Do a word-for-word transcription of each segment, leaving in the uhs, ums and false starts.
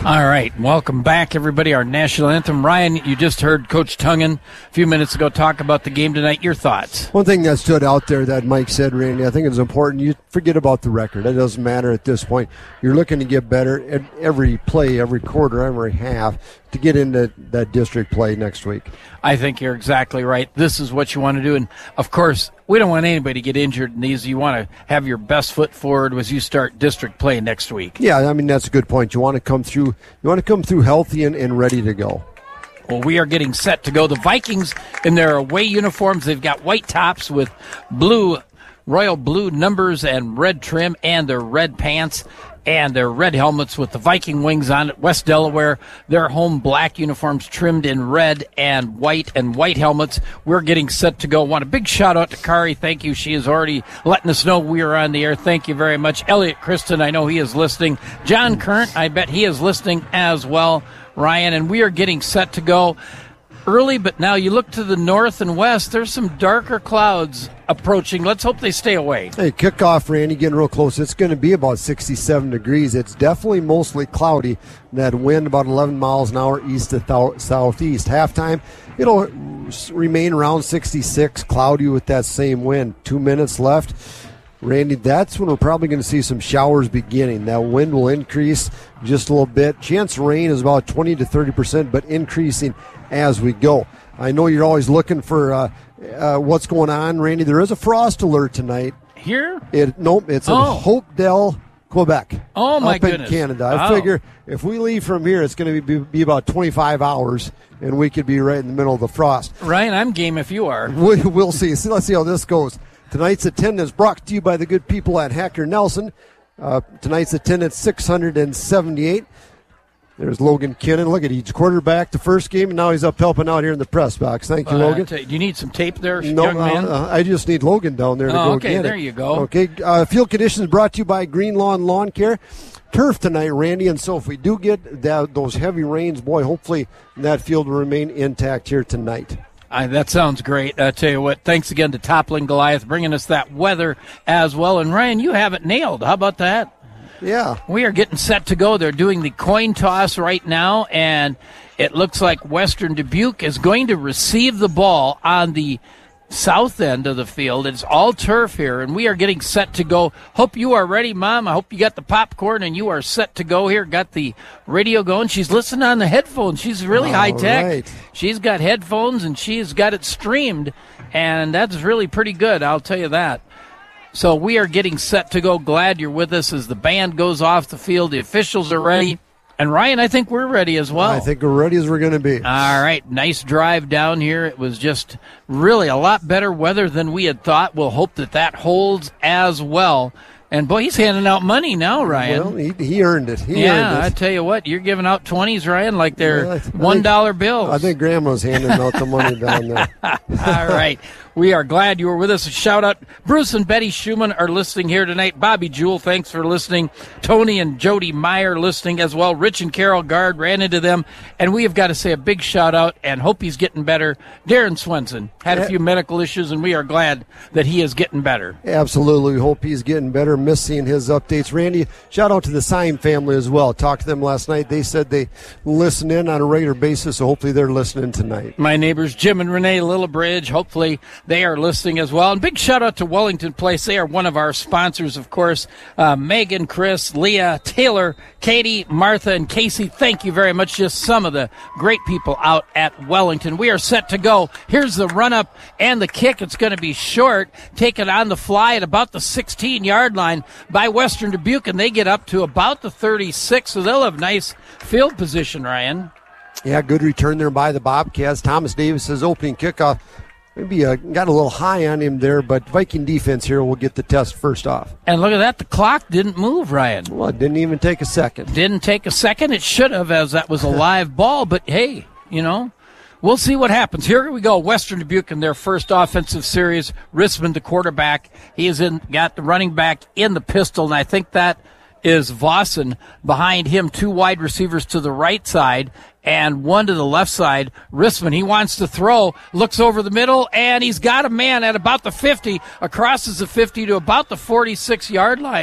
All right, welcome back, everybody. Our national anthem. Ryan, you just heard Coach Tungan a few minutes ago talk about the game tonight. Your thoughts? One thing that stood out there that Mike said, Randy, I think it's important. You forget about the record. It doesn't matter at this point. You're looking to get better at every play, every quarter, every half to get into that district play next week. I think you're exactly right. This is what you want to do. And, of course, we don't want anybody to get injured in these. You want to have your best foot forward as you start district play next week. Yeah, I mean, that's a good point. You want to come through, you want to come through healthy and, and ready to go. Well, we are getting set to go. The Vikings, in their away uniforms, they've got white tops with blue, royal blue numbers and red trim, and their red pants and their red helmets with the Viking wings on it. West Delaware, their home black uniforms trimmed in red and white and white helmets. We're getting set to go. Want a big shout out to Kari. Thank you. She is already letting us know we are on the air. Thank you very much. Elliot Kristen, I know he is listening. John Current, I bet he is listening as well. Ryan, and we are getting set to go. Early, but now you look to the north and west, there's some darker clouds approaching. Let's hope they stay away. Hey, kickoff, Randy, getting real close. It's going to be about sixty-seven degrees. It's definitely mostly cloudy. That wind about eleven miles an hour east to th- southeast. Halftime, it'll remain around sixty-six, cloudy with that same wind. Two minutes left. Randy, that's when we're probably going to see some showers beginning. That wind will increase just a little bit. Chance of rain is about twenty to thirty percent, but increasing as we go. I know you're always looking for uh, uh, what's going on, Randy. There is a frost alert tonight. Here? It, nope, it's in oh. Hopedale, Quebec. Oh, my up goodness. in Canada. I oh. figure if we leave from here, it's going to be, be about twenty-five hours, and we could be right in the middle of the frost. Ryan, I'm game if you are. We, we'll see. So let's see how this goes. Tonight's attendance brought to you by the good people at Hacker Nelson. Uh, tonight's attendance, six hundred seventy-eight. There's Logan Kinnan. Look at each quarterback the first game, and now he's up helping out here in the press box. Thank you, uh, Logan. T- do you need some tape there, no, young man? Uh, I just need Logan down there to oh, go okay, get there it. you go. Okay, uh, field conditions brought to you by Green Lawn Lawn Care. Turf tonight, Randy, and so if we do get that, those heavy rains, boy, hopefully that field will remain intact here tonight. Uh, that sounds great. I tell you what, thanks again to Toppling Goliath bringing us that weather as well. And, Ryan, you have it nailed. How about that? Yeah. We are getting set to go. They're doing the coin toss right now, and it looks like Western Dubuque is going to receive the ball on the south end of the field. It's all turf here, and we are getting set to go. Hope you are ready, Mom. I hope you got the popcorn and you are set to go here. Got the radio going. She's listening on the headphones. She's really high tech. Right. She's got headphones, and she's got it streamed, and that's really pretty good, I'll tell you that. So we are getting set to go. Glad you're with us as the band goes off the field. The officials are ready. And, Ryan, I think we're ready as well. I think we're ready as we're going to be. All right. Nice drive down here. It was just really a lot better weather than we had thought. We'll hope that that holds as well. And, boy, he's handing out money now, Ryan. Well, he, he earned it. He yeah, earned it. I tell you what, you're giving out twenties, Ryan, like they're well, one dollar think, bills. I think Grandma's handing out the money down there. All right. We are glad you were with us. A shout out. Bruce and Betty Schumann are listening here tonight. Bobby Jewell, thanks for listening. Tony and Jody Meyer listening as well. Rich and Carol Gard ran into them. And we have got to say a big shout out and hope he's getting better. Darren Swenson had a few medical issues, and we are glad that he is getting better. Absolutely. We hope he's getting better. Miss seeing his updates. Randy, shout out to the Syme family as well. Talked to them last night. They said they listen in on a regular basis, so hopefully they're listening tonight. My neighbors, Jim and Renee Lillibridge, hopefully they are listening as well. And big shout out to Wellington Place. They are one of our sponsors, of course. Uh, Megan, Chris, Leah, Taylor, Katie, Martha, and Casey. Thank you very much. Just some of the great people out at Wellington. We are set to go. Here's the run-up and the kick. It's going to be short. Taken on the fly at about the sixteen-yard line by Western Dubuque, and they get up to about the thirty-six, so they'll have nice field position, Ryan. Yeah, good return there by the Bobcats. Thomas Davis's opening kickoff. Maybe uh, got a little high on him there, but Viking defense here will get the test first off. And look at that. The clock didn't move, Ryan. Well, it didn't even take a second. Didn't take a second. It should have, as that was a live ball. But, hey, you know, we'll see what happens. Here we go. Western Dubuque in their first offensive series. Risman, the quarterback. He has in, got the running back in the pistol, and I think that is Vossen. Behind him, two wide receivers to the right side and one to the left side. Risman, he wants to throw, looks over the middle, and he's got a man at about the fifty, crosses the fifty to about the forty-six-yard line.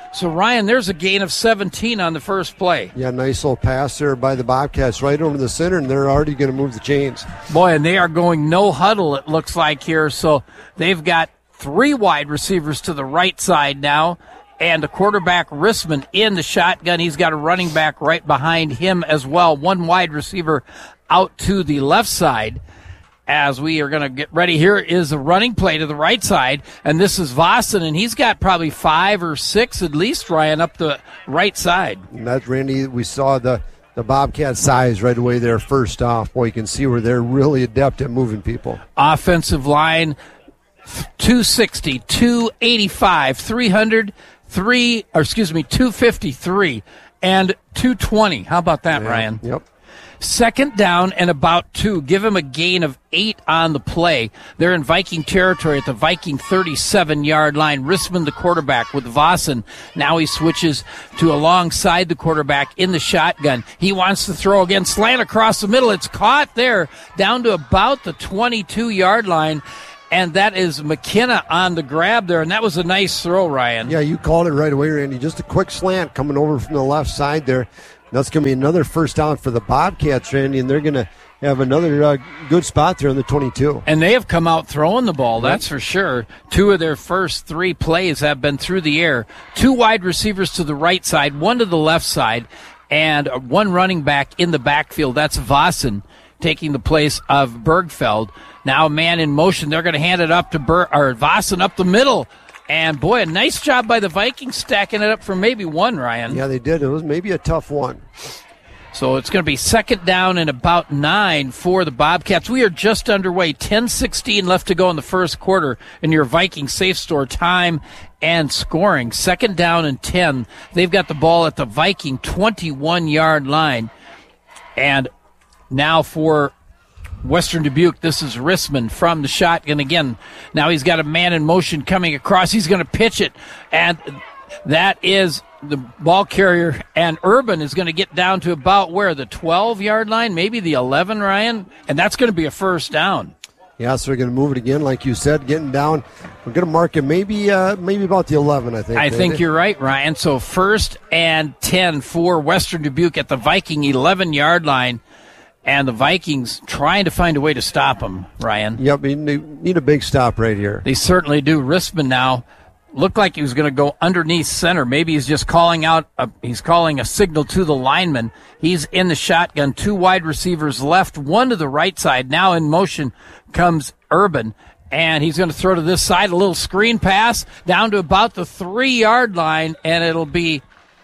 So, Ryan, there's a gain of seventeen on the first play. Yeah, nice little pass there by the Bobcats right over the center, and they're already going to move the chains. Boy, and they are going no huddle, it looks like here. So they've got three wide receivers to the right side now, and the quarterback, Rissman, in the shotgun. He's got a running back right behind him as well. One wide receiver out to the left side. As we are going to get ready, here is a running play to the right side, and this is Vossen, and he's got probably five or six at least, Ryan, up the right side. And that's Randy. We saw the, the Bobcat size right away there first off. Boy, you can see where they're really adept at moving people. Offensive line, two sixty, two eighty-five, three hundred, three, or excuse me, two fifty-three, and two twenty. How about that, Yeah, Ryan? Yep. Second down and about two. Give him a gain of eight on the play. They're in Viking territory at the Viking thirty-seven-yard line. Rissman, the quarterback, with Vossen. Now he switches to alongside the quarterback in the shotgun. He wants to throw again. Slant across the middle. It's caught there down to about the twenty-two-yard line. And that is McKenna on the grab there. And that was a nice throw, Ryan. Yeah, you called it right away, Randy. Just a quick slant coming over from the left side there. That's going to be another first down for the Bobcats, Randy, and they're going to have another uh, good spot there on the twenty-two. And they have come out throwing the ball, that's for sure. Two of their first three plays have been through the air. Two wide receivers to the right side, one to the left side, and one running back in the backfield. That's Vossen taking the place of Bergfeld. Now man in motion. They're going to hand it up to Ber- or Vossen up the middle. And, boy, a nice job by the Vikings stacking it up for maybe one, Ryan. Yeah, they did. It was maybe a tough one. So it's going to be second down and about nine for the Bobcats. We are just underway. ten sixteen left to go in the first quarter in your Viking Safe Store time and scoring. Second down and ten. They've got the ball at the Viking twenty-one-yard line. And now for Western Dubuque, this is Rissman from the shotgun again. Now he's got a man in motion coming across. He's going to pitch it, and that is the ball carrier. And Urban is going to get down to about where, the twelve-yard line, maybe the eleven, Ryan, and that's going to be a first down. Yeah, so we're going to move it again, like you said, getting down. We're going to mark it maybe uh, maybe about the eleven, I think. I think you're right, Ryan. So first and ten for Western Dubuque at the Viking eleven-yard line. And the Vikings trying to find a way to stop them, Ryan. Yep, you need a big stop right here. They certainly do. Rissman now looked like he was going to go underneath center. Maybe he's just calling out, a, he's calling a signal to the lineman. He's in the shotgun. Two wide receivers left, one to the right side. Now in motion comes Urban. And he's going to throw to this side, a little screen pass down to about the three-yard line, and it'll be,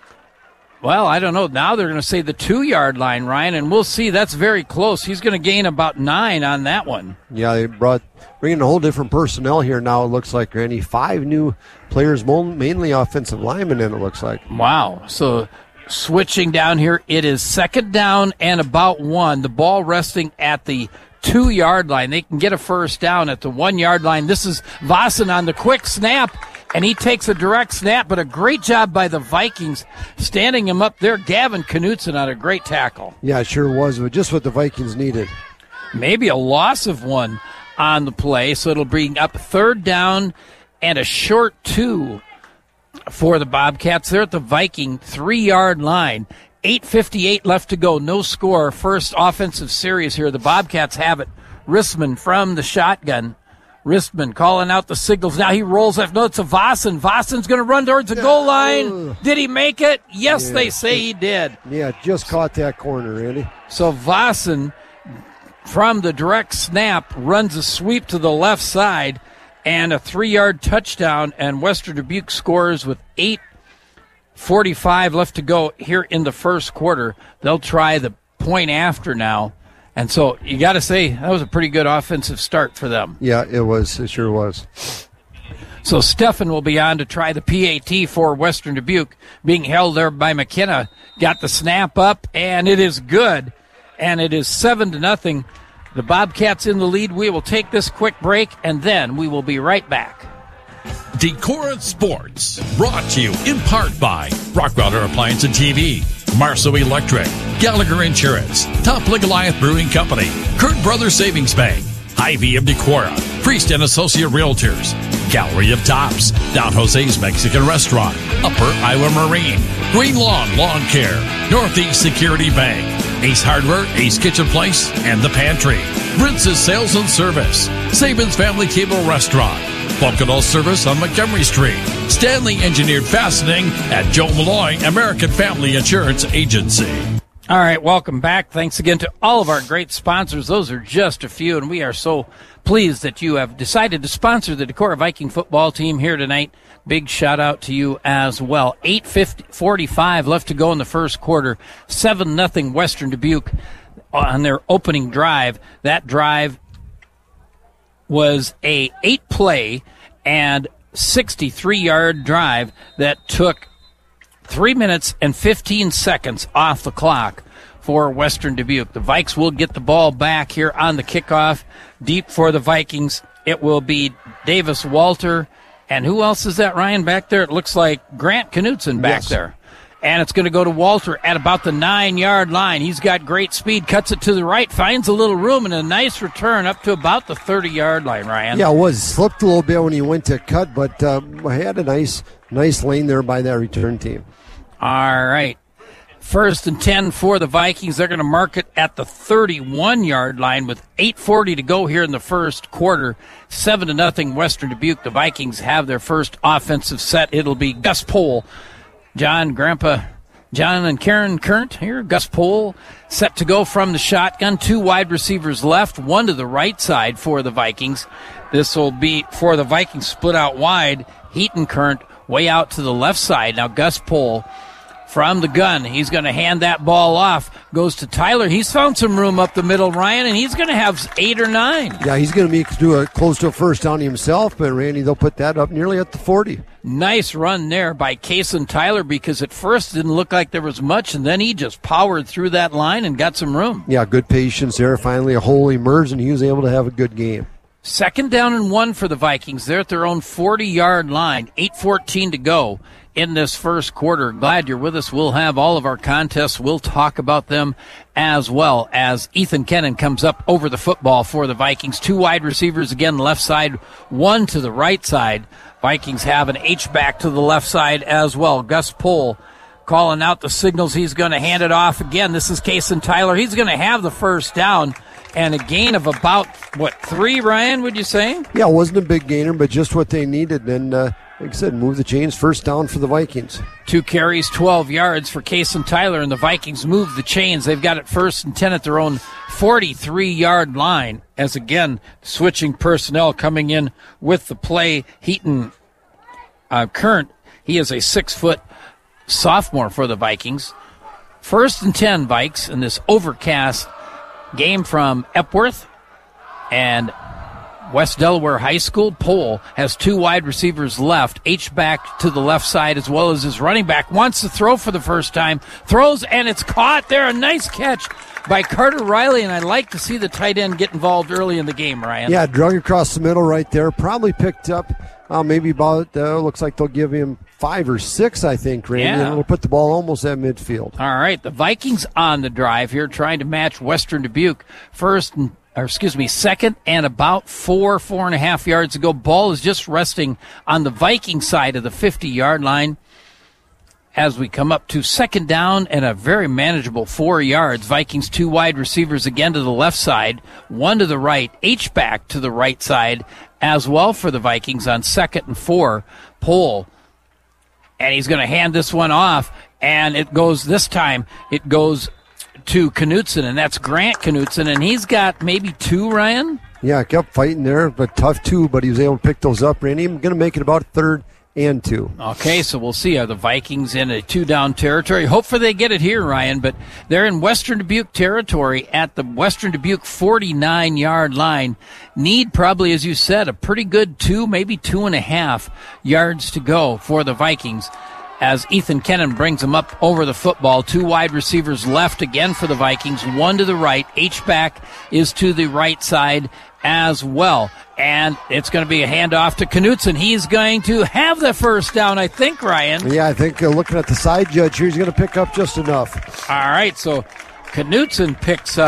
well, I don't know. Now they're going to say the two-yard line, Ryan, and we'll see. That's very close. He's going to gain about nine on that one. Yeah, they brought bringing a whole different personnel here now, it looks like, Randy. Five new players, mainly offensive linemen, in it looks like. Wow. So switching down here, it is second down and about one. The ball resting at the two-yard line. They can get a first down at the one-yard line. This is Vossen on the quick snap. And he takes a direct snap, but a great job by the Vikings standing him up there. Gavin Knutson on a great tackle. Yeah, it sure was, but just what the Vikings needed. Maybe a loss of one on the play, so it'll bring up third down and a short two for the Bobcats. They're at the Viking three-yard line. eight fifty-eight left to go, no score. First offensive series here. The Bobcats have it. Rissman from the shotgun. Rissman calling out the signals. Now he rolls left. No, it's a Vossen. Vossen's going to run towards the goal line. Did he make it? Yes, yeah. They say he did. Yeah, just caught that corner, Randy. So Vossen, from the direct snap, runs a sweep to the left side and a three-yard touchdown, and Western Dubuque scores with eight forty-five left to go here in the first quarter. They'll try the point after now. And so you got to say that was a pretty good offensive start for them. Yeah, it was. It sure was. So Stefan will be on to try the P A T for Western Dubuque, being held there by McKenna. Got the snap up, and it is good. And it is seven to nothing. The Bobcats in the lead. We will take this quick break, and then we will be right back. Decorah Sports, brought to you in part by Rockwater Appliance and T V, Marceau Electric, Gallagher Insurance, Top League Goliath Brewing Company, Kurt Brothers Savings Bank, I V of Decorah, Priest and Associate Realtors, Gallery of Tops, Don Jose's Mexican Restaurant, Upper Iowa Marine, Green Lawn Lawn Care, Northeast Security Bank, Ace Hardware, Ace Kitchen Place, and The Pantry, Ritz's Sales and Service, Saban's Family Cable Restaurant, Buckle Service on Montgomery Street, Stanley Engineered Fastening at Joe Malloy American Family Insurance Agency. All right, welcome back. Thanks again to all of our great sponsors. Those are just a few, and we are so pleased that you have decided to sponsor the Decorah Viking football team here tonight. Big shout out to you as well. eight forty-five left to go in the first quarter. seven nothing Western Dubuque on their opening drive. That drive was a eight-play and sixty-three-yard drive that took three minutes and fifteen seconds off the clock for Western Dubuque. The Vikes will get the ball back here on the kickoff. Deep for the Vikings, it will be Davis Walter. And who else is that, Ryan, back there? It looks like Grant Knutson back yes. there. And it's going to go to Walter at about the nine-yard line. He's got great speed, cuts it to the right, finds a little room, and a nice return up to about the thirty-yard line, Ryan. Yeah, it was. Slipped a little bit when he went to cut, but uh, had a nice, nice lane there by that return team. All right. First and ten for the Vikings. They're going to mark it at the thirty-one-yard line with eight forty to go here in the first quarter. seven to nothing Western Dubuque. The Vikings have their first offensive set. It'll be Gus Pohl, John, Grandpa, John and Karen Current here. Gus Pohl set to go from the shotgun. Two wide receivers left, one to the right side for the Vikings. This will be for the Vikings split out wide. Heaton Current way out to the left side. Now Gus Pohl from the gun. He's going to hand that ball off. Goes to Tyler. He's found some room up the middle, Ryan, and he's going to have eight or nine. Yeah, he's going to be do a, close to a first down himself, but Randy, they'll put that up nearly at the forty. Nice run there by Kason Tyler, because at first it didn't look like there was much, and then he just powered through that line and got some room. Yeah, good patience there. Finally a hole emerged, and he was able to have a good game. Second down and one for the Vikings. They're at their own forty-yard line. eight fourteen to go in this first quarter. Glad you're with us. We'll have all of our contests. We'll talk about them as well as Ethan Kennan comes up over the football for the Vikings. Two wide receivers again, left side, one to the right side. Vikings have an H-back to the left side as well. Gus Pohl calling out the signals. He's going to hand it off again. This is Kason Tyler. He's going to have the first down and a gain of about, what, three, Ryan, would you say? Yeah, it wasn't a big gainer, but just what they needed. And, uh, like I said, move the chains. First down for the Vikings. Two carries, twelve yards for Kason Tyler, and the Vikings move the chains. They've got it first and ten at their own forty-three-yard line. As, again, switching personnel coming in with the play. Heaton uh, Current, he is a six-foot sophomore for the Vikings. First and ten, Vikes, in this overcast game from Epworth and West Delaware High School. Pohl has two wide receivers left. H-back to the left side as well as his running back. Wants to throw for the first time. Throws, and it's caught there. A nice catch by Carter Riley, and I'd like to see the tight end get involved early in the game, Ryan. Yeah, drug across the middle right there. Probably picked up uh, maybe about, uh, looks like they'll give him five or six, I think, Randy. Yeah. And it'll put the ball almost at midfield. All right, the Vikings on the drive here trying to match Western Dubuque. First and or excuse me, second and about four, four and a half yards to go. Ball is just resting on the Viking side of the fifty-yard line as we come up to second down and a very manageable four yards. Vikings two wide receivers again to the left side, one to the right, H-back to the right side as well for the Vikings on second and four. Pohl, and he's going to hand this one off, and it goes this time, it goes to Knutson, and that's Grant Knutson, and he's got maybe two, Ryan? Yeah, kept fighting there, but tough two, but he was able to pick those up. Randy, I'm going to make it about third and two. Okay, so we'll see. Are the Vikings in a two-down territory? Hopefully they get it here, Ryan, but they're in Western Dubuque territory at the Western Dubuque forty-nine-yard line. Need probably, as you said, a pretty good two, maybe two and a half yards to go for the Vikings, as Ethan Kennan brings them up over the football. Two wide receivers left again for the Vikings, one to the right. H-back is to the right side as well. And it's going to be a handoff to Knutson. He's going to have the first down, I think, Ryan. Yeah, I think uh, looking at the side judge here, he's going to pick up just enough. All right, so Knutson picks up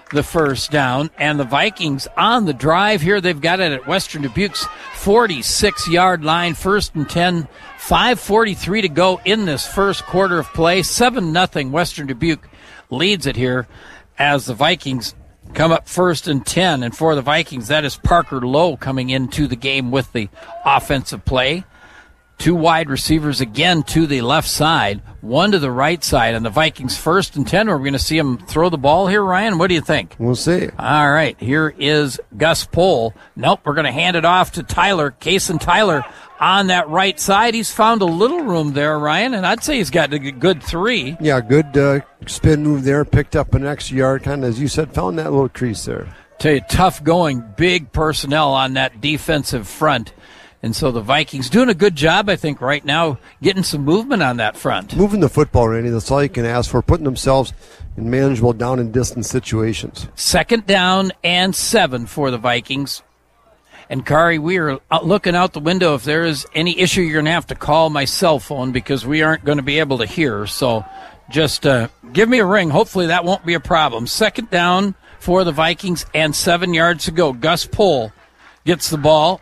the first down. And the Vikings on the drive here. They've got it at Western Dubuque's forty-six-yard line, first and ten. five forty-three to go in this first quarter of play. seven nothing Western Dubuque leads it here as the Vikings come up first and ten. And for the Vikings, that is Parker Lowe coming into the game with the offensive play. Two wide receivers again to the left side, one to the right side, and the Vikings first and ten. We're going to see them throw the ball here, Ryan. What do you think? We'll see. All right, here is Gus Pohl. Nope, we're going to hand it off to Tyler. Kason Tyler on that right side. He's found a little room there, Ryan, and I'd say he's got a good three. Yeah, good uh, spin move there, picked up an extra yard, kind of, as you said, found that little crease there. Tell you, tough going, big personnel on that defensive front. And so the Vikings doing a good job, I think, right now, getting some movement on that front. Moving the football, Randy, that's all you can ask for, putting themselves in manageable down and distance situations. Second down and seven for the Vikings. And, Kari, we are looking out the window. If there is any issue, you're going to have to call my cell phone because we aren't going to be able to hear. So just uh, give me a ring. Hopefully that won't be a problem. Second down for the Vikings and seven yards to go. Gus Pohl gets the ball.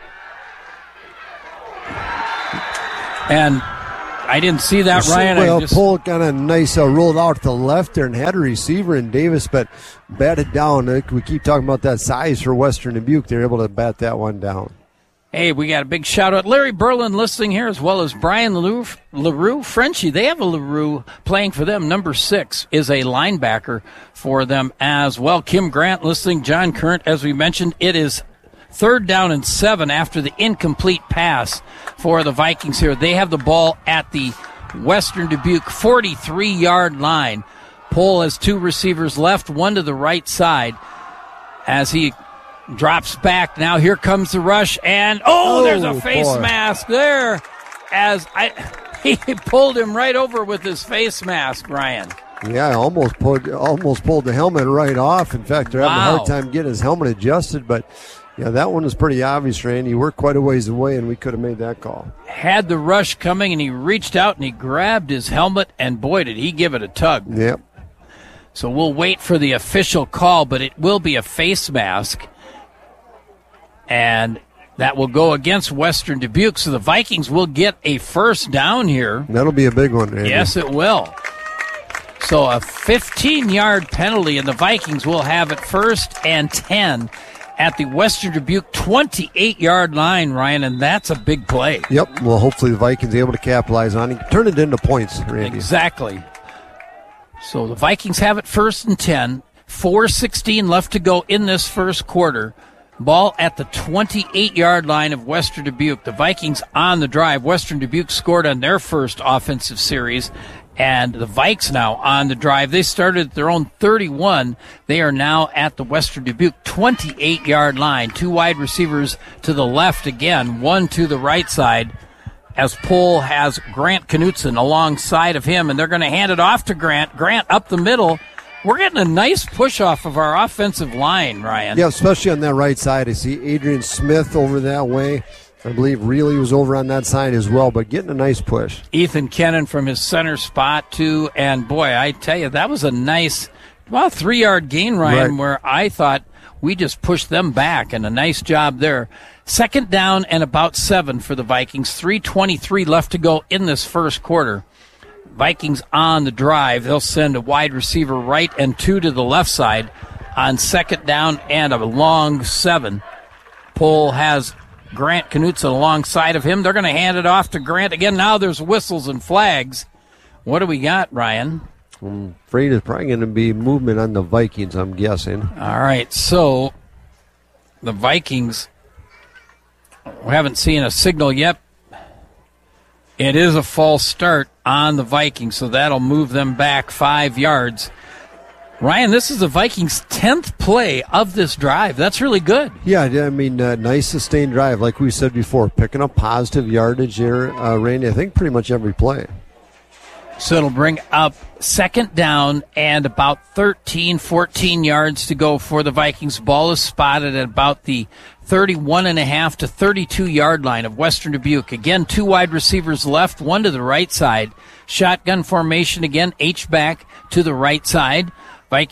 And I didn't see that, Ryan. Well, I just... Pohl got a nice uh, rolled out to the left there and had a receiver in Davis, but batted down. Uh, we keep talking about that size for Western Dubuque. They're able to bat that one down. Hey, we got a big shout out. Larry Berlin listening here, as well as Brian LaRue, LaRue Frenchie. They have a LaRue playing for them. Number six is a linebacker for them as well. Kim Grant listening. John Current, as we mentioned, it is third down and seven after the incomplete pass for the Vikings here. They have the ball at the Western Dubuque forty-three-yard line. Pohl has two receivers left, one to the right side as he drops back. Now here comes the rush, and oh, oh there's a face boy. mask there as I he pulled him right over with his face mask, Ryan. Yeah, almost pulled, almost pulled the helmet right off. In fact, they're having wow. a hard time getting his helmet adjusted, but yeah, that one was pretty obvious, Randy. He worked quite a ways away, and we could have made that call. Had the rush coming, and he reached out, and he grabbed his helmet, and boy, did he give it a tug. Yep. So we'll wait for the official call, but it will be a face mask, and that will go against Western Dubuque. So the Vikings will get a first down here. That'll be a big one, Randy. Yes, it will. So a fifteen-yard penalty, and the Vikings will have it first and ten at the Western Dubuque twenty-eight-yard line, Ryan, and that's a big play. Yep. Well, hopefully the Vikings are able to capitalize on it. Turn it into points, Randy. Exactly. So the Vikings have it first and ten. four sixteen left to go in this first quarter. Ball at the twenty-eight-yard line of Western Dubuque. The Vikings on the drive. Western Dubuque scored on their first offensive series. And the Vikes now on the drive. They started at their own thirty-one. They are now at the Western Dubuque twenty-eight-yard line. Two wide receivers to the left again, one to the right side, as Pohl has Grant Knutson alongside of him, and they're going to hand it off to Grant. Grant up the middle. We're getting a nice push off of our offensive line, Ryan. Yeah, especially on that right side. I see Adrian Smith over that way. I believe Reilly was over on that side as well, but getting a nice push. Ethan Kennan from his center spot, too. And, boy, I tell you, that was a nice, well, three-yard gain, Ryan, right, where I thought we just pushed them back, and a nice job there. Second down and about seven for the Vikings. three twenty-three left to go in this first quarter. Vikings on the drive. They'll send a wide receiver right and two to the left side on second down and a long seven. Pohl has Grant Knutson alongside of him. They're going to hand it off to Grant again. Now there's whistles and flags. What do we got, Ryan? I'm afraid it's probably going to be movement on the Vikings, I'm guessing. All right, so the Vikings, we haven't seen a signal yet. It is a false start on the Vikings, so that'll move them back five yards. Ryan, this is the Vikings' tenth play of this drive. That's really good. Yeah, I mean, uh, nice sustained drive. Like we said before, picking up positive yardage here, uh, Randy, I think pretty much every play. So it'll bring up second down and about thirteen, fourteen yards to go for the Vikings. Ball is spotted at about the thirty-one and a half to thirty-two-yard line of Western Dubuque. Again, two wide receivers left, one to the right side. Shotgun formation again, H-back to the right side. Vikings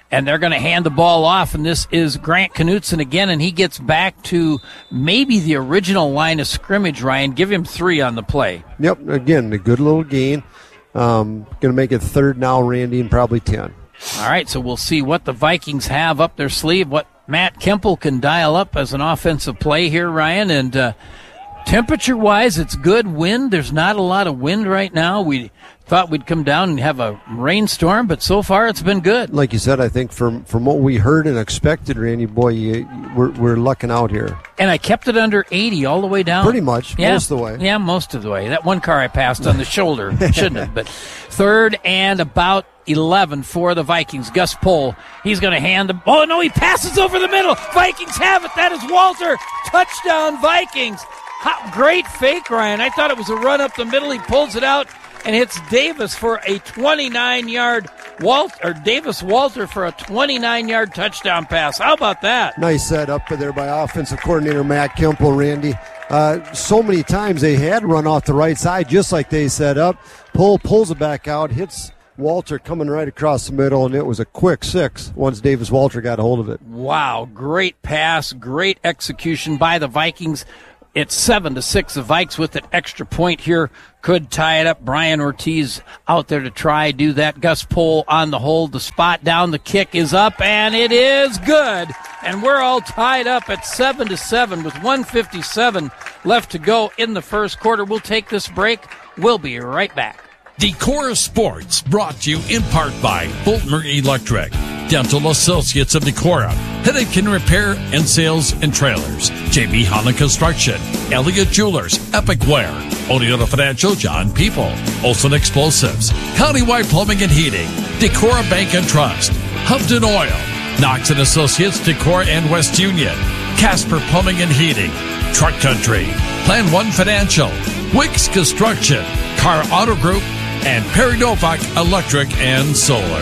and they're going to hand the ball off, and this is Grant Knutson again, and he gets back to maybe the original line of scrimmage, Ryan. Give him three on the play. Yep, again, a good little gain. Um, going to make it third now, Randy, and probably ten. All right, so we'll see what the Vikings have up their sleeve, what Matt Kemple can dial up as an offensive play here, Ryan. And uh, temperature-wise, it's good wind. There's not a lot of wind right now. We thought we'd come down and have a rainstorm, but so far it's been good. Like you said, I think from from what we heard and expected, Randy, boy, you, we're, we're lucking out here. And I kept it under eighty all the way down. Pretty much, yeah, most of the way. Yeah, most of the way. That one car I passed on the shoulder. Shouldn't have, but third and about eleven for the Vikings. Gus Pohl, he's going to hand the... Oh, no, he passes over the middle. Vikings have it. That is Walter. Touchdown, Vikings. How, great fake, Ryan. I thought it was a run up the middle. He pulls it out and hits Davis for a twenty-nine-yard Walt or Davis Walter for a twenty-nine-yard touchdown pass. How about that? Nice setup there by offensive coordinator Matt Kemple, Randy. Uh, so many times they had run off the right side, just like they set up. Pull pulls it back out, hits Walter coming right across the middle, and it was a quick six once Davis Walter got a hold of it. Wow, great pass, great execution by the Vikings. It's seven to six. The Vikes with an extra point here could tie it up. Brian Ortiz out there to try do that. Gus Pohl on the hold. The spot down. The kick is up, and it is good. And we're all tied up at seven to seven with one fifty-seven left to go in the first quarter. We'll take this break. We'll be right back. Decora Sports, brought to you in part by Boltmer Electric, Dental Associates of Decora, Headache and Repair and Sales and Trailers, J B Holland Construction, Elliott Jewelers, Epic Wear, Oneota Financial, John People, Olson Explosives, Countywide Plumbing and Heating, Decora Bank and Trust, Humpton Oil, Knox and Associates, Decora and West Union, Casper Plumbing and Heating, Truck Country, Plan One Financial, Wicks Construction, Car Auto Group, and Perry Novak Electric and Solar.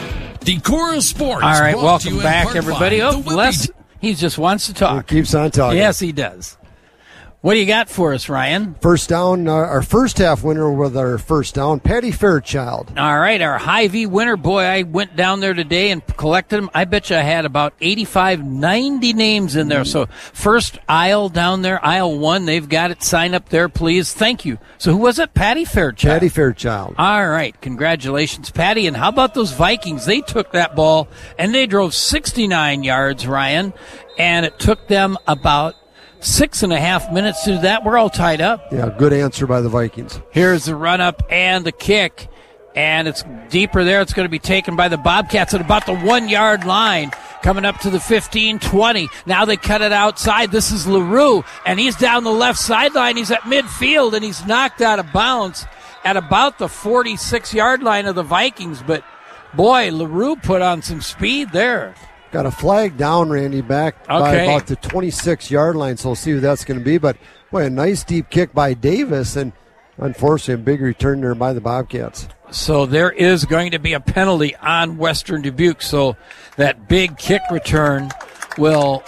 Decora Sports. All right, brought to welcome you in back, part everybody. by Oh, the Whippy Les, he just wants to talk. He keeps on talking. Yes, he does. What do you got for us, Ryan? First down, uh, our first half winner with our first down, Patty Fairchild. All right, our Hy-Vee winner. Boy, I went down there today and collected them. I bet you I had about eighty-five, ninety names in there. So first aisle down there, aisle one, they've got it. Sign up there, please. Thank you. So who was it? Patty Fairchild. Patty Fairchild. All right, congratulations, Patty. And how about those Vikings? They took that ball and they drove sixty-nine yards, Ryan, and it took them about Six and a half minutes to do that. We're all tied up. Yeah, good answer by the Vikings. Here's the run up and the kick. And it's deeper there. It's going to be taken by the Bobcats at about the one-yard line. Coming up to the fifteen, twenty. Now they cut it outside. This is LaRue, and he's down the left sideline. He's at midfield, and he's knocked out of bounds at about the forty-six-yard line of the Vikings. But, boy, LaRue put on some speed there. Got a flag down, Randy, back okay. by about the twenty-six-yard line, so we'll see who that's going to be. But, boy, a nice deep kick by Davis, and unfortunately a big return there by the Bobcats. So there is going to be a penalty on Western Dubuque, so that big kick return will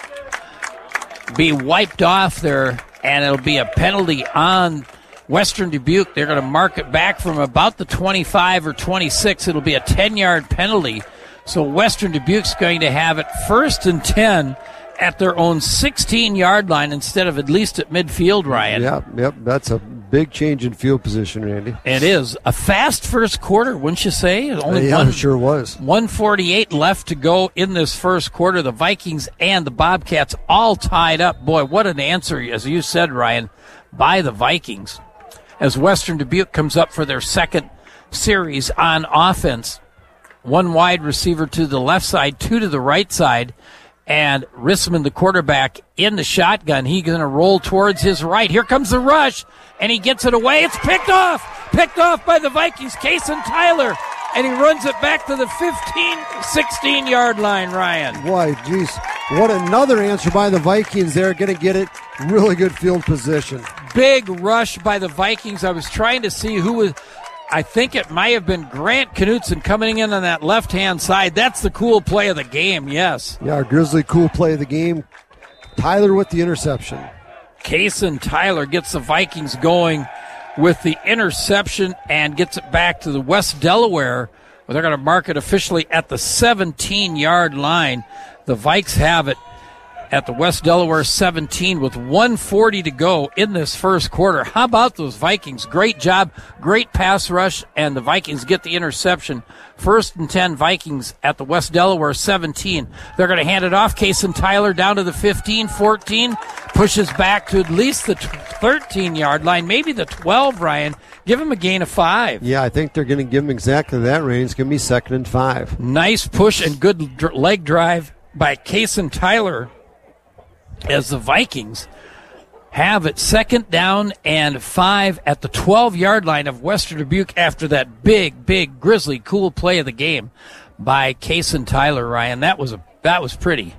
be wiped off there, and it'll be a penalty on Western Dubuque. They're going to mark it back from about the twenty-five or twenty-six. It'll be a ten-yard penalty. So Western Dubuque's going to have it first and ten at their own sixteen-yard line instead of at least at midfield, Ryan. Yep, yep. That's a big change in field position, Randy. It is. A fast first quarter, wouldn't you say? Only yeah, one, it sure was. one forty-eight left to go in this first quarter. The Vikings and the Bobcats all tied up. Boy, what an answer, as you said, Ryan, by the Vikings. As Western Dubuque comes up for their second series on offense. One wide receiver to the left side, two to the right side, and Rissman, the quarterback, in the shotgun. He's going to roll towards his right. Here comes the rush, and he gets it away. It's picked off, picked off by the Vikings, Kason Tyler, and he runs it back to the fifteen, sixteen-yard line, Ryan. Boy, geez, what another answer by the Vikings there. Going to get it really good field position. Big rush by the Vikings. I was trying to see who was... I think it might have been Grant Knutson coming in on that left-hand side. That's the cool play of the game, yes. Yeah, our Grizzly cool play of the game. Tyler with the interception. Kason Tyler gets the Vikings going with the interception and gets it back to the West Delaware Well, they're going to mark it officially at the seventeen-yard line. The Vikes have it at the West Delaware seventeen with one forty to go in this first quarter. How about those Vikings? Great job, great pass rush, and the Vikings get the interception. First and ten, Vikings at the West Delaware seventeen. They're going to hand it off. Kason Tyler down to the fifteen, fourteen, pushes back to at least the thirteen-yard line, maybe the twelve, Ryan. Give him a gain of five. Yeah, I think they're going to give him exactly that range. It's going to be second and five. Nice push and good dr- leg drive by Kason Tyler as the Vikings have it second down and five at the twelve-yard line of Western Dubuque after that big, big Grizzly cool play of the game by Kason Tyler, Ryan. That was a that was pretty.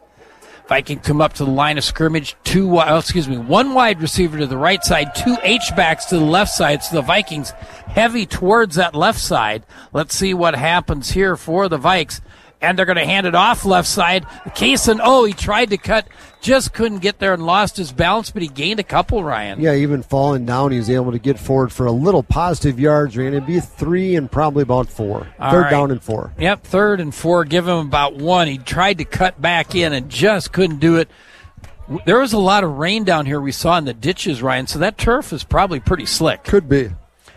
Viking come up to the line of scrimmage, two, oh, excuse me, one wide receiver to the right side, two H-backs to the left side, so the Vikings heavy towards that left side. Let's see what happens here for the Vikes. And they're going to hand it off left side. Kason, oh, he tried to cut, just couldn't get there and lost his balance, but he gained a couple, Ryan. Yeah, even falling down, he was able to get forward for a little positive yards, Ryan. It'd be three and probably about four. All third right. down and four. Yep, third and four. Give him about one. He tried to cut back in and just couldn't do it. There was a lot of rain down here we saw in the ditches, Ryan, so that turf is probably pretty slick. Could be.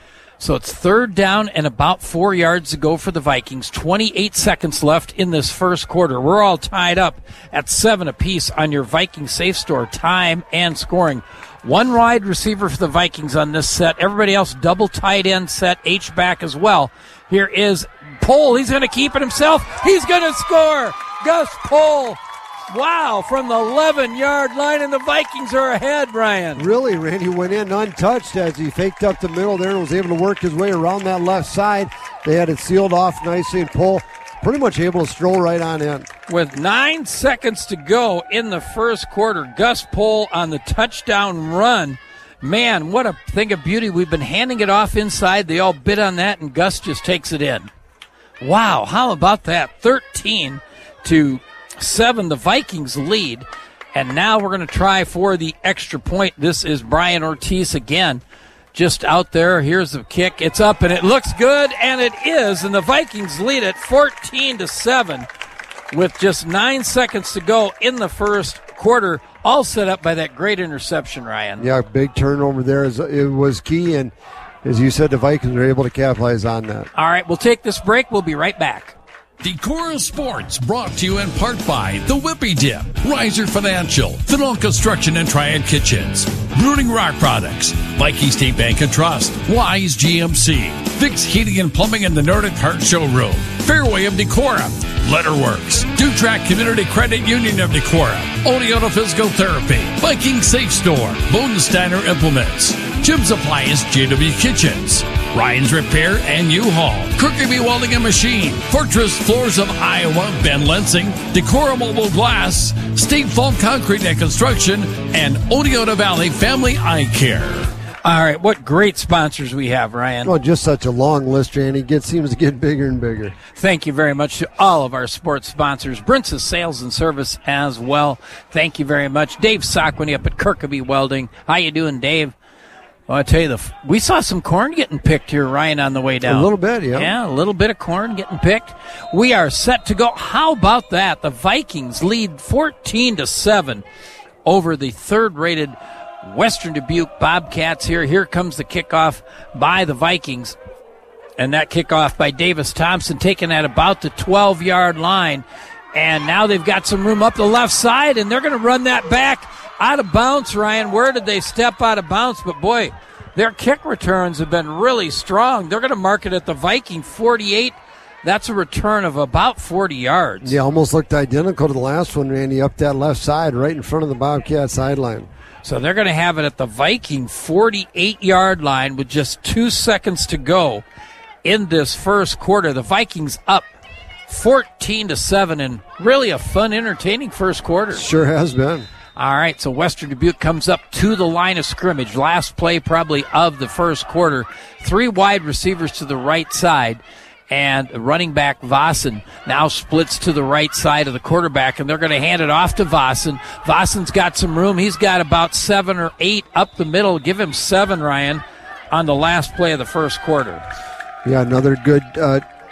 So it's third down and about four yards to go for the Vikings. twenty-eight seconds left in this first quarter. We're all tied up at seven apiece on your Viking Safe Store time and scoring. One wide receiver for the Vikings on this set. Everybody else double tight end set, H-back as well. Here is Pohl. He's going to keep it himself. He's going to score. Gus Pohl. Wow, from the eleven-yard line, and the Vikings are ahead, Ryan. Really, Randy went in untouched as he faked up the middle there and was able to work his way around that left side. They had it sealed off nicely, and Pohl pretty much able to stroll right on in. With nine seconds to go in the first quarter, Gus Pohl on the touchdown run. Man, what a thing of beauty. We've been handing it off inside. They all bid on that, and Gus just takes it in. Wow, how about that? thirteen to seven, the Vikings lead. And now we're going to try for the extra point. This is Brian Ortiz again, just out there. Here's the kick. It's up, and it looks good, and it is. And the Vikings lead it fourteen to seven with just nine seconds to go in the first quarter, all set up by that great interception, Ryan. Yeah, big turnover there. It was key, and as you said, the Vikings were able to capitalize on that. All right, we'll take this break. We'll be right back. Decorah Sports, brought to you in part by The Whippy Dip, Riser Financial, Fennell Construction and Triad Kitchens, Bruning Rock Products, Viking State Bank and Trust, Wise G M C, Fix Heating and Plumbing in the Nordic Heart Showroom, Fairway of Decorah, Letterworks, Dutrack Community Credit Union of Decorah, Oleota Physical Therapy, Viking Safe Store, Bodensteiner Implements, Jim's Appliance, J W Kitchens, Ryan's Repair and U-Haul, Kirkby Welding and Machine, Fortress Floors of Iowa, Ben Lensing, Decorah Mobile Glass, State Fault Concrete and Construction, and Oneota Valley Family Eye Care. All right, what great sponsors we have, Ryan. Well, just such a long list, Randy. It seems to get bigger and bigger. Thank you very much to all of our sports sponsors. Brince's Sales and Service as well. Thank you very much. Dave Sockwini up at Kirkby Welding. How you doing, Dave? Well, I tell you, the we saw some corn getting picked here, Ryan, on the way down. A little bit, yeah. Yeah, a little bit of corn getting picked. We are set to go. How about that? The Vikings lead fourteen to seven over the third-rated Western Dubuque Bobcats here. Here comes the kickoff by the Vikings. And that kickoff by Davis Thompson taken at about the twelve-yard line. And now they've got some room up the left side, and they're going to run that back. Out of bounds, Ryan. Where did they step out of bounds? But, boy, their kick returns have been really strong. They're going to mark it at the Viking forty-eight. That's a return of about forty yards. Yeah, almost looked identical to the last one, Randy, up that left side, right in front of the Bobcat sideline. So they're going to have it at the Viking forty-eight-yard line with just two seconds to go in this first quarter. The Vikings up fourteen to seven, and really a fun, entertaining first quarter. Sure has been. All right, so Western Dubuque comes up to the line of scrimmage. Last play probably of the first quarter. Three wide receivers to the right side. And running back Vossen now splits to the right side of the quarterback, and they're going to hand it off to Vossen. Vossen's got some room. He's got about seven or eight up the middle. Give him seven, Ryan, on the last play of the first quarter. Yeah, another good uh,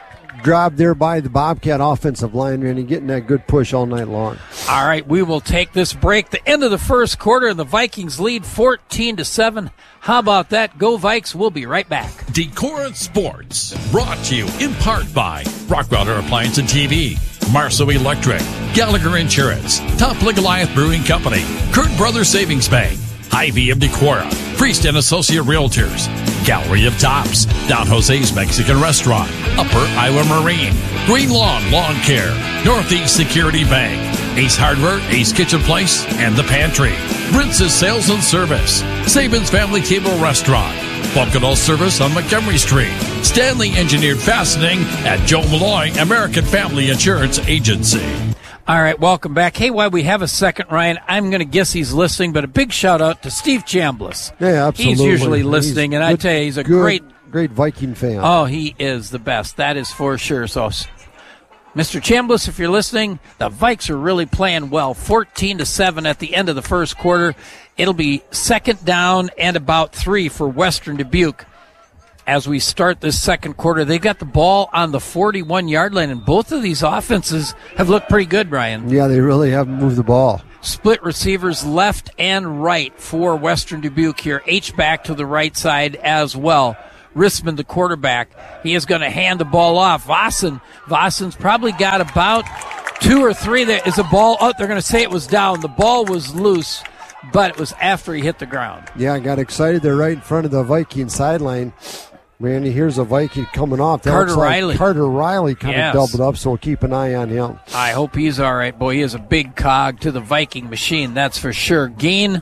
job there by the Bobcat offensive line, Randy, getting that good push all night long. All right, we will take this break. The end of the first quarter, and the Vikings lead fourteen to seven. How about that? Go Vikes. We'll be right back. Decorant Sports, brought to you in part by Rockweiler Appliance and T V, Marceau Electric, Gallagher Insurance, Toppling Goliath Brewing Company, Kurt Brothers Savings Bank, I V of Decorah, Priest and Associate Realtors, Gallery of Tops, Don Jose's Mexican Restaurant, Upper Iowa Marine, Green Lawn Lawn Care, Northeast Security Bank, Ace Hardware, Ace Kitchen Place, and The Pantry, Brince's Sales and Service, Saban's Family Cable Restaurant, Bunkadal Service on Montgomery Street, Stanley Engineered Fastening at Joe Malloy American Family Insurance Agency. All right, welcome back. Hey, while we have a second, Ryan, I'm going to guess he's listening, but a big shout-out to Steve Chambliss. Yeah, absolutely. He's usually listening, he's and good, I tell you, he's a good, great... Great Viking fan. Oh, he is the best. That is for sure. So, Mister Chambliss, if you're listening, the Vikes are really playing well. fourteen to seven at the end of the first quarter. It'll be second down and about three for Western Dubuque. As we start this second quarter, they've got the ball on the forty-one-yard line, and both of these offenses have looked pretty good, Brian. Yeah, they really have moved the ball. Split receivers left and right for Western Dubuque here. H-back to the right side as well. Rissman, the quarterback, he is going to hand the ball off. Vossen, Vossen's probably got about two or three. There is a ball. Oh, they're going to say it was down. The ball was loose, but it was after he hit the ground. Yeah, I got excited. They're right in front of the Viking sideline. Randy, here's a Viking coming off. That Carter looks like Riley. Carter Riley kind Yes. of doubled up, so we'll keep an eye on him. I hope he's all right. Boy, he is a big cog to the Viking machine, that's for sure. Gain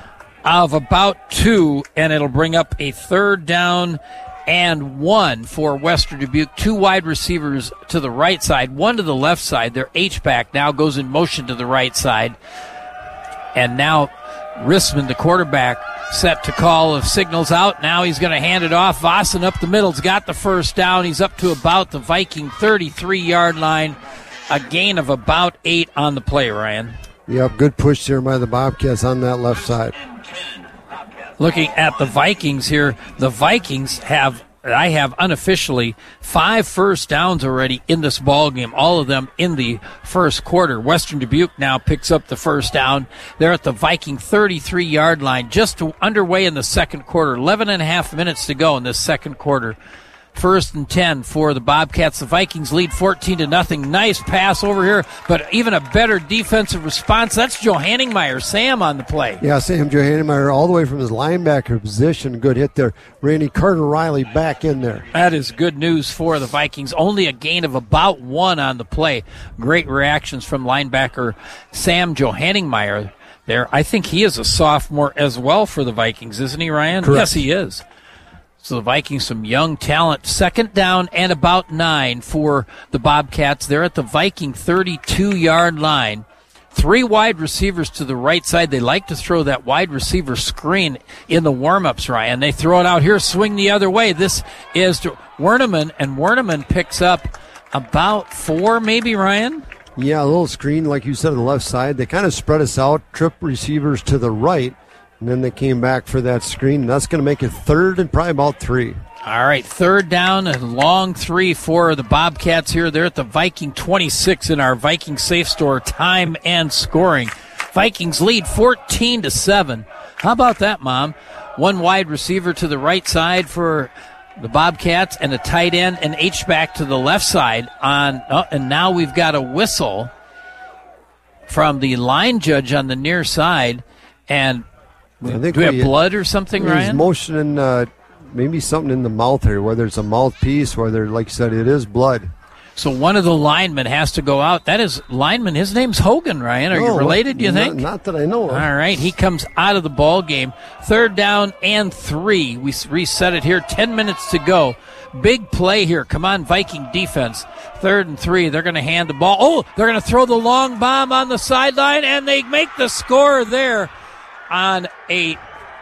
of about two, and it'll bring up a third down and one for Western Dubuque. Two wide receivers to the right side, one to the left side. Their H-back now goes in motion to the right side. And now Rissman, the quarterback, set to call of signals out. Now he's going to hand it off. Vossen up the middle. He's got the first down. He's up to about the Viking thirty-three-yard line. A gain of about eight on the play, Ryan. Yep, good push there by the Bobcats on that left side. Looking at the Vikings here, the Vikings have, I have unofficially, five first downs already in this ball game, all of them in the first quarter. Western Dubuque now picks up the first down. They're at the Viking thirty-three-yard line, just to, underway in the second quarter. eleven and a half minutes to go in this second quarter. First and ten for the Bobcats. The Vikings lead fourteen to nothing. Nice pass over here, but even a better defensive response. That's Joe Hanningmeyer, Sam on the play. Yeah, Sam Joe Hanningmeyer all the way from his linebacker position. Good hit there. Randy, Carter Riley back in there. That is good news for the Vikings. Only a gain of about one on the play. Great reactions from linebacker Sam Joe Hanningmeyer there. I think he is a sophomore as well for the Vikings, isn't he, Ryan? Correct. Yes, he is. So the Vikings, some young talent. Second down and about nine for the Bobcats. They're at the Viking thirty-two-yard line. Three wide receivers to the right side. They like to throw that wide receiver screen in the warm-ups, Ryan. They throw it out here, swing the other way. This is to Werneman, and Werneman picks up about four, maybe, Ryan? Yeah, a little screen, like you said, on the left side. They kind of spread us out, trip receivers to the right. And then they came back for that screen. And that's going to make it third and probably about three. All right, third down, a long three for the Bobcats here. They're at the Viking twenty-six in our Viking Safe Store time and scoring. Vikings lead fourteen to seven. How about that, Mom? One wide receiver to the right side for the Bobcats and a tight end and H-back to the left side. On, oh, and now we've got a whistle from the line judge on the near side. And I think do we have we, blood or something, he's Ryan? motioning uh, maybe something in the mouth here, whether it's a mouthpiece, whether, like you said, it is blood. So one of the linemen has to go out. That is lineman. His name's Hogan, Ryan. Are no, you related, do you not, think? Not that I know of. All right. He comes out of the ball game. Third down and three. We reset it here. Ten minutes to go. Big play here. Come on, Viking defense. Third and three. They're going to hand the ball. Oh, they're going to throw the long bomb on the sideline, and they make the score there on a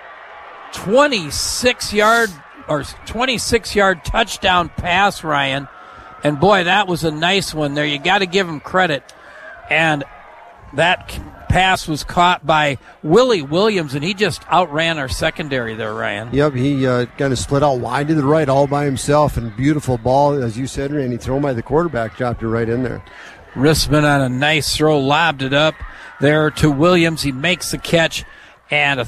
twenty-six-yard or twenty-six-yard touchdown pass, Ryan. And, boy, that was a nice one there. You got to give him credit. And that pass was caught by Willie Williams, and he just outran our secondary there, Ryan. Yep, he uh, kind of split out wide to the right all by himself, and beautiful ball, as you said, Randy, thrown by the quarterback, dropped it right in there. Rissman on a nice throw, lobbed it up there to Williams. He makes the catch, and a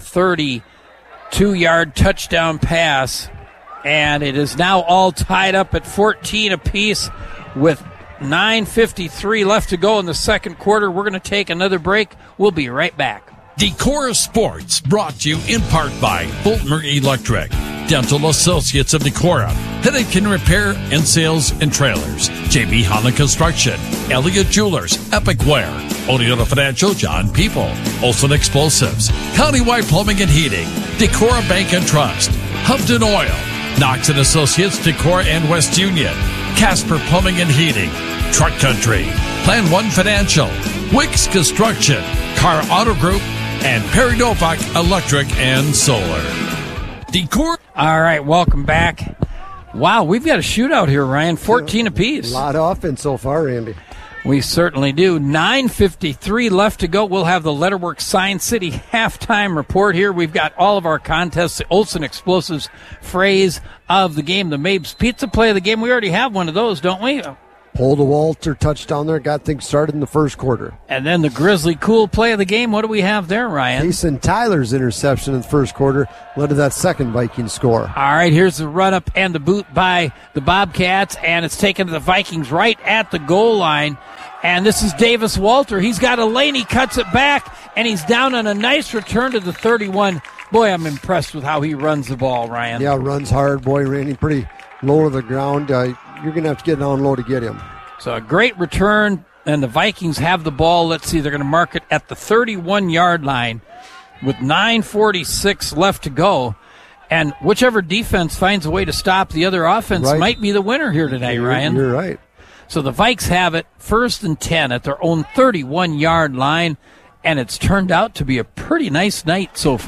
thirty-two-yard touchdown pass, and it is now all tied up at fourteen apiece with nine fifty-three left to go in the second quarter. We're going to take another break. We'll be right back. Decorah Sports brought to you in part by Boltmer Electric, Dental Associates of Decorah, Henneken Repair and Sales and Trailers, J B Holland Construction, Elliott Jewelers, Epic Wear, Oneota Financial, John People, Olson Explosives, Countywide Plumbing and Heating, Decorah Bank and Trust, Humpton Oil, Knox and Associates, Decorah and West Union, Casper Plumbing and Heating, Truck Country, Plan One Financial, Wicks Construction, Car Auto Group, and Perry Novak Electric and Solar. Decorah. All right, welcome back. Wow, we've got a shootout here, Ryan. fourteen apiece. A lot of offense so far, Randy. We certainly do. nine fifty-three left to go. We'll have the Letterworks Sign City halftime report here. We've got all of our contests, the Olson Explosives phrase of the game, the Mabes Pizza play of the game. We already have one of those, don't we? Pulled a Walter touchdown there, got things started in the first quarter. And then the Grizzly Cool play of the game. What do we have there, Ryan? Jason Tyler's interception in the first quarter led to that second Viking score. All right, here's the run-up and the boot by the Bobcats, and it's taken to the Vikings right at the goal line. And this is Davis Walter. He's got a lane. He cuts it back, and he's down on a nice return to the thirty-one. Boy, I'm impressed with how he runs the ball, Ryan. Yeah, runs hard. Boy, Randy, pretty low to the ground. Uh, you're going to have to get down low to get him. So a great return, and the Vikings have the ball. Let's see, they're going to mark it at the thirty-one-yard line with nine forty-six left to go. And whichever defense finds a way to stop the other offense right. might be the winner here today, you're, Ryan. You're right. So the Vikes have it first and ten at their own thirty-one-yard line, and it's turned out to be a pretty nice night so far.